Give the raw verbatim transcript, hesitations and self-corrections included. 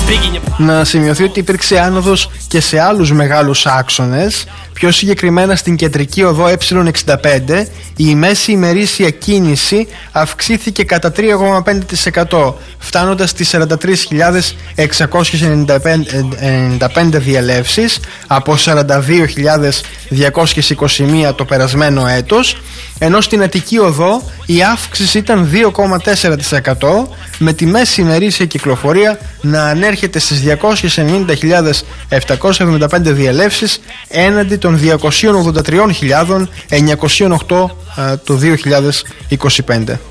Να σημειωθεί ότι υπήρξε άνοδος και σε άλλους μεγάλους άξονες. Πιο συγκεκριμένα στην κεντρική οδό Ε εξήντα πέντε η μέση ημερήσια κίνηση αυξήθηκε κατά τρία κόμμα πέντε τοις εκατό, φτάνοντας στις σαράντα τρεις χιλιάδες εξακόσιες ενενήντα πέντε διελεύσεις από σαράντα δύο χιλιάδες διακόσιες είκοσι μία το περασμένο έτος, ενώ στην Αττική οδό η αύξηση ήταν δύο κόμμα τέσσερα τοις εκατό, με τη μέση ημερήσια κυκλοφορία να ανέρχεται στις διακόσιες ενενήντα χιλιάδες επτακόσιες εβδομήντα πέντε διελεύσεις έναντι των διακόσιες ογδόντα τρεις χιλιάδες εννιακόσιες οκτώ του δύο χιλιάδες είκοσι πέντε.